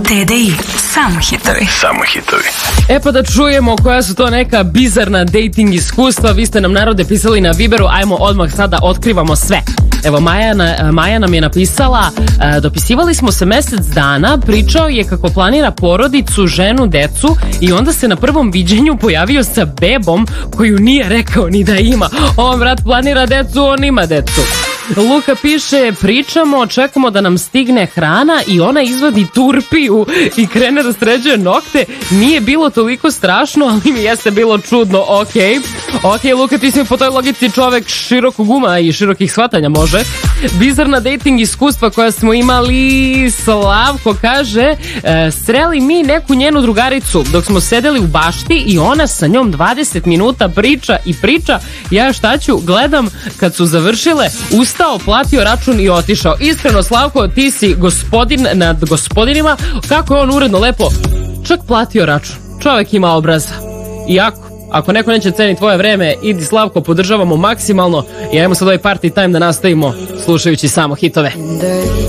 TDI, samo hitovi. Samo hitovi. E pa da čujemo koja su to neka bizarna dating iskustva. Vi ste nam, narode, pisali na Viberu, ajmo odmah sada otkrivamo sve. Evo, Maja nam je napisala, dopisivali smo se mesec dana, pričao je kako planira porodicu, ženu, decu i onda se na prvom viđenju pojavio sa bebom koju nije rekao ni da ima. On, brat, planira decu, on ima decu. Luka piše, pričamo, čekamo da nam stigne hrana i ona izvadi turpiju i krene da sređuje nokte. Nije bilo toliko strašno, ali mi jeste bilo čudno. Ok, Luka, ti si po toj logici čovek širokog uma i širokih shvatanja, može. Bizarna dating iskustva koja smo imali. Slavko kaže, sreli mi neku njenu drugaricu dok smo sedeli u bašti i ona sa njom 20 minuta priča. Ja šta ću, gledam, kad su završile, ustao, platio račun i otišao. Iskreno, Slavko, ti si gospodin nad gospodinima. Kako je on uredno, lepo čak platio račun. Čovek ima obraza. Ako neko neće ceniti tvoje vreme, idi, Slavko, podržavamo maksimalno i ajmo sad ovaj party time da nastavimo slušajući samo hitove.